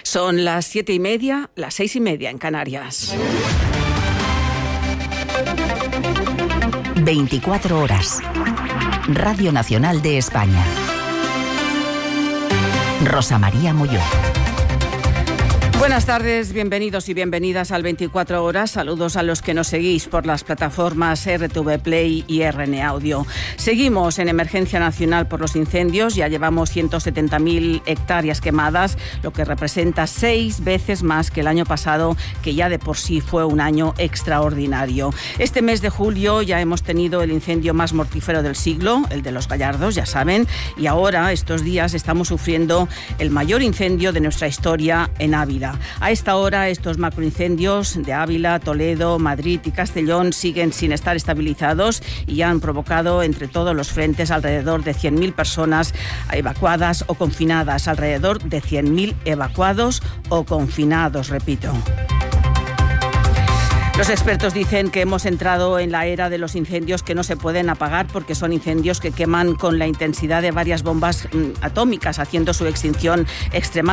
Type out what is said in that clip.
Son las 7:30, las 6:30 en Canarias. 24 horas. Radio Nacional de España. Rosa María Molló. Buenas tardes, bienvenidos y bienvenidas al 24 horas. Saludos a los que nos seguís por las plataformas RTV Play y RN Audio. Seguimos en emergencia nacional por los incendios. Ya llevamos 170.000 hectáreas quemadas, lo que representa 6 veces más que el año pasado, que ya de por sí fue un año extraordinario. Este mes de julio ya hemos tenido el incendio más mortífero del siglo, el de Los Gallardos, ya saben, y ahora, estos días, estamos sufriendo el mayor incendio de nuestra historia en Ávila. A esta hora, estos macroincendios de Ávila, Toledo, Madrid y Castellón siguen sin estar estabilizados y han provocado entre todos los frentes alrededor de 100.000 personas evacuadas o confinadas. Alrededor de 100.000 evacuados o confinados, repito. Los expertos dicen que hemos entrado en la era de los incendios que no se pueden apagar porque son incendios que queman con la intensidad de varias bombas atómicas, haciendo su extinción extremadamente